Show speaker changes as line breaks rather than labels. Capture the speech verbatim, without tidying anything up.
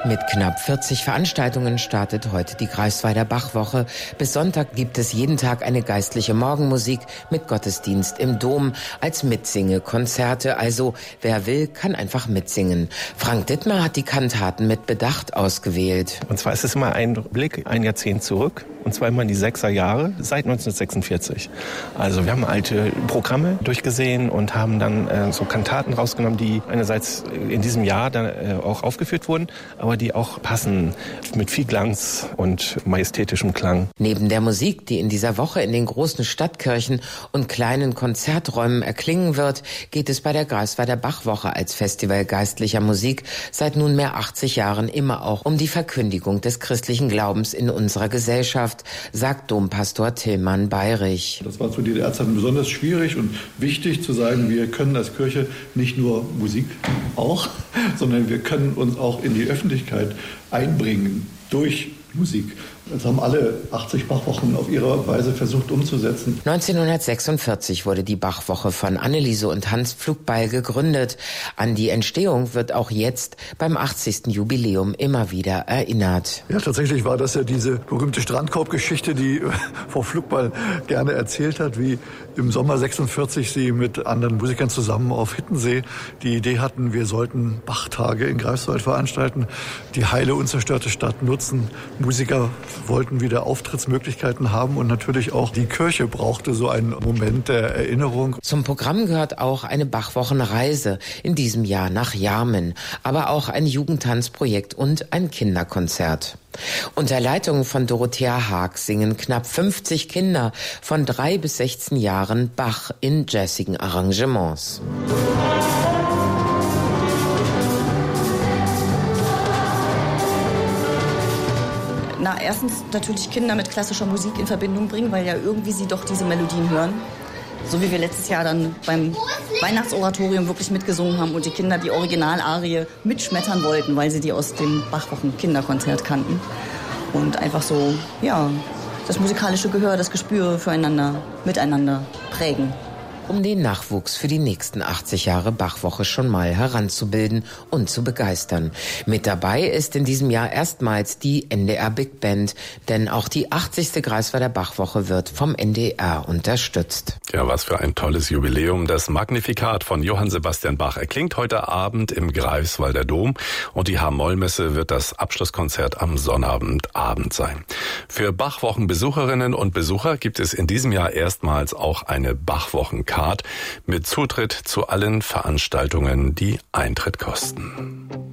Mit knapp vierzig Veranstaltungen startet heute die Greifswalder Bachwoche. Bis Sonntag gibt es jeden Tag eine geistliche Morgenmusik mit Gottesdienst im Dom als Mitsingekonzerte. Also wer will, kann einfach mitsingen. Frank Dittmar hat die Kantaten mit Bedacht ausgewählt.
Und zwar ist es immer ein Blick ein Jahrzehnt zurück. Und zwar immer in die sechziger Jahre, seit neunzehnhundertsechsundvierzig. Also wir haben alte Programme durchgesehen und haben dann äh, so Kantaten rausgenommen, die einerseits in diesem Jahr dann äh, auch aufgeführt wurden, aber die auch passen mit viel Glanz und majestätischem Klang.
Neben der Musik, die in dieser Woche in den großen Stadtkirchen und kleinen Konzerträumen erklingen wird, geht es bei der Greifswalder Bachwoche als Festival geistlicher Musik seit nunmehr achtzig Jahren immer auch um die Verkündigung des christlichen Glaubens in unserer Gesellschaft, sagt Dompastor Tillmann Bayrich.
Das war zu D D R-Zeiten besonders schwierig und wichtig zu sagen, wir können als Kirche nicht nur Musik auch, sondern wir können uns auch in die Öffentlichkeit einbringen durch Musik. Das haben alle achtzig Bachwochen auf ihre Weise versucht umzusetzen.
neunzehnhundertsechsundvierzig wurde die Bachwoche von Anneliese und Hans Pflugbeil gegründet. An die Entstehung wird auch jetzt beim achtzigsten Jubiläum immer wieder erinnert.
Ja, tatsächlich war das ja diese berühmte Strandkorb-Geschichte, die Frau Pflugbeil gerne erzählt hat, wie im Sommer sechsundvierzig sie mit anderen Musikern zusammen auf Hittensee die Idee hatten, wir sollten Bachtage in Greifswald veranstalten, die heile, unzerstörte Stadt nutzen. Musiker wollten wieder Auftrittsmöglichkeiten haben und natürlich auch die Kirche brauchte so einen Moment der Erinnerung.
Zum Programm gehört auch eine Bachwochenreise, in diesem Jahr nach Jarmen, aber auch ein Jugendtanzprojekt und ein Kinderkonzert. Unter Leitung von Dorothea Haag singen knapp fünfzig Kinder von drei bis sechzehn Jahren Bach in jazzigen Arrangements.
Na, erstens natürlich Kinder mit klassischer Musik in Verbindung bringen, weil ja irgendwie sie doch diese Melodien hören. So wie wir letztes Jahr dann beim Weihnachtsoratorium wirklich mitgesungen haben und die Kinder die Originalarie mitschmettern wollten, weil sie die aus dem Bachwochen-Kinderkonzert kannten. Und einfach so, ja, das musikalische Gehör, das Gespür füreinander, miteinander prägen.
Um den Nachwuchs für die nächsten achtzig Jahre Bachwoche schon mal heranzubilden und zu begeistern. Mit dabei ist in diesem Jahr erstmals die N D R Big Band, denn auch die achtzigste Greifswalder Bachwoche wird vom N D R unterstützt.
Ja, was für ein tolles Jubiläum. Das Magnificat von Johann Sebastian Bach erklingt heute Abend im Greifswalder Dom und die H-Moll-Messe wird das Abschlusskonzert am Sonnabendabend sein. Für Bachwochenbesucherinnen und Besucher gibt es in diesem Jahr erstmals auch eine Bachwochenkarte mit Zutritt zu allen Veranstaltungen, die Eintritt kosten.